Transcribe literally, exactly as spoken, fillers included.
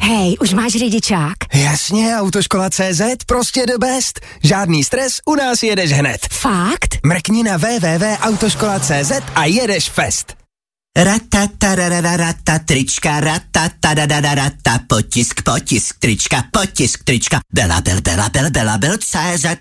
Hej, už máš řidičák? Jasně, Autoškola tečka cé zet, prostě the best. Žádný stres, u nás jedeš hned. Fakt? Mrkni na w w w tečka autoškola tečka cé zet a jedeš fest. Ratatarararata trička, ratatarararata, potisk, potisk, trička, potisk, trička, Bela, bel, bela, bel, bela, bel, cé zet.